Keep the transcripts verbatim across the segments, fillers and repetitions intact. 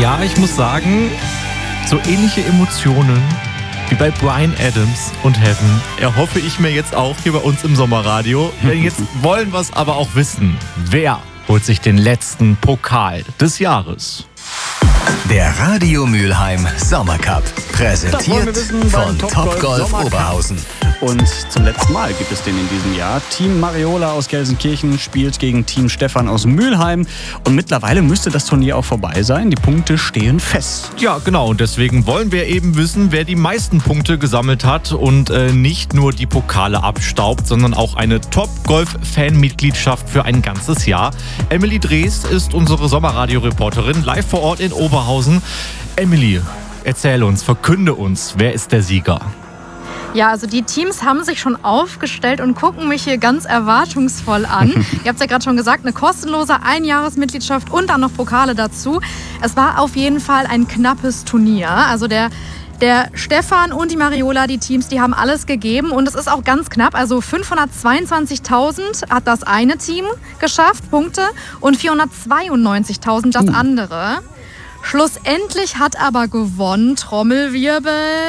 Ja, ich muss sagen, so ähnliche Emotionen wie bei Bryan Adams und Heaven erhoffe ich mir jetzt auch hier bei uns im Sommerradio. Denn jetzt wollen wir es aber auch wissen. Wer holt sich den letzten Pokal des Jahres? Der Radio Mülheim Sommercup, präsentiert wissen, von Top Top Golf Sommercup. Oberhausen. Und zum letzten Mal gibt es den in diesem Jahr. Team Mariola aus Gelsenkirchen spielt gegen Team Stefan aus Mülheim. Und mittlerweile müsste das Turnier auch vorbei sein. Die Punkte stehen fest. Ja, genau. Und deswegen wollen wir eben wissen, wer die meisten Punkte gesammelt hat und äh, nicht nur die Pokale abstaubt, sondern auch eine Top-Golf-Fan-Mitgliedschaft für ein ganzes Jahr. Emily Drees ist unsere Sommerradio-Reporterin live vor Ort in Oberhausen. Emily, erzähl uns, verkünde uns, wer ist der Sieger? Ja, also die Teams haben sich schon aufgestellt und gucken mich hier ganz erwartungsvoll an. Ihr habt es ja gerade schon gesagt, eine kostenlose Einjahresmitgliedschaft und dann noch Pokale dazu. Es war auf jeden Fall ein knappes Turnier. Also der, der Stefan und die Mariola, die Teams, die haben alles gegeben und es ist auch ganz knapp. Also fünfhundertzweiundzwanzigtausend hat das eine Team geschafft, Punkte, und vierhundertzweiundneunzigtausend das andere. Schlussendlich hat aber gewonnen, Trommelwirbel...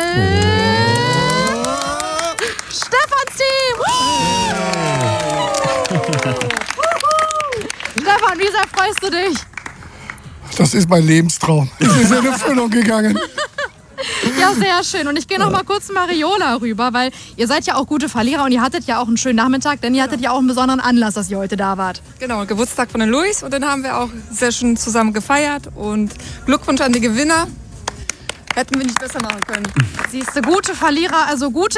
Stefans Team! Stefan, wie sehr freust du dich? Das ist mein Lebenstraum. Es ist in Erfüllung gegangen. Ja, sehr schön. Und ich gehe noch mal kurz zu Mariola rüber, weil ihr seid ja auch gute Verlierer und ihr hattet ja auch einen schönen Nachmittag, denn ihr hattet ja auch einen besonderen Anlass, dass ihr heute da wart. Genau, Geburtstag von den Luis, und den haben wir auch sehr schön zusammen gefeiert. Und Glückwunsch an die Gewinner. Hätten wir nicht besser machen können. Siehst du, gute Verlierer, also gute